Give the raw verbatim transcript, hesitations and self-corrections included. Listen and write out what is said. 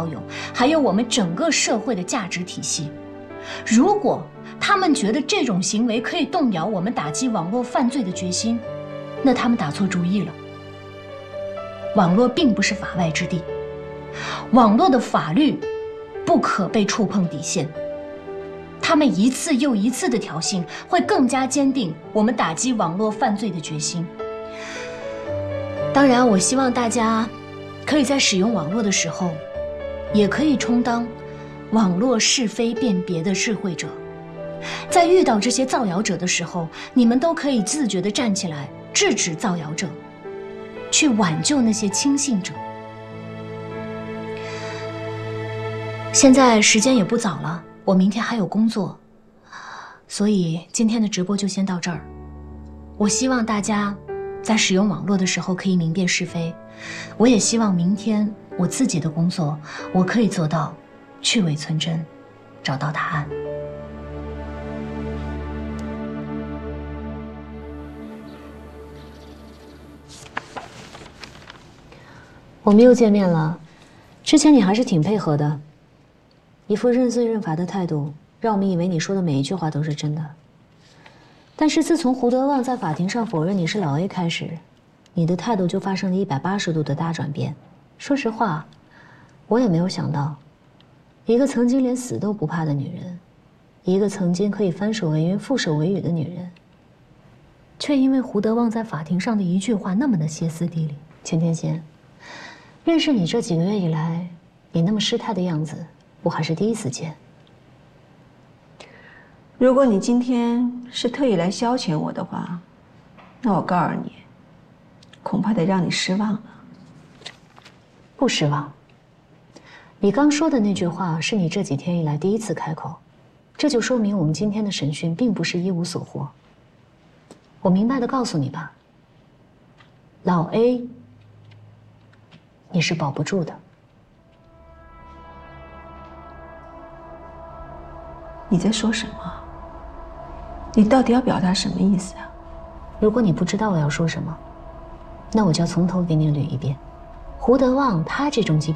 交友，还有我们整个社会的价值体系。如果他们觉得这种行为可以动摇我们打击网络犯罪的决心，那他们打错主意了。网络并不是法外之地，网络的法律不可被触碰底线。他们一次又一次的挑衅，会更加坚定我们打击网络犯罪的决心。当然，我希望大家可以在使用网络的时候，也可以充当网络是非辨别的智慧者。在遇到这些造谣者的时候，你们都可以自觉地站起来，制止造谣者，去挽救那些轻信者。现在时间也不早了，我明天还有工作，所以今天的直播就先到这儿。我希望大家在使用网络的时候可以明辨是非，我也希望明天我自己的工作，我可以做到去伪存真，找到答案。我们又见面了，之前你还是挺配合的，一副认罪认罚的态度，让我们以为你说的每一句话都是真的。但是自从胡德旺在法庭上否认你是老 A 开始，你的态度就发生了一百八十度的大转变。说实话，我也没有想到，一个曾经连死都不怕的女人，一个曾经可以翻手为云覆手为雨的女人，却因为胡德旺在法庭上的一句话那么的歇斯底里。钱天仙，认识你这几个月以来，你那么失态的样子，我还是第一次见。 如果你今天是特意来消遣我的话，那我告诉你，恐怕得让你失望了。 不失望。你刚说的那句话是你这几天以来第一次开口，这就说明我们今天的审讯并不是一无所获。我明白的告诉你吧，老 A， 你是保不住的。 你在说什么？你到底要表达什么意思啊？ 如果你不知道我要说什么，那我就要从头给你捋一遍。胡德旺他这种级别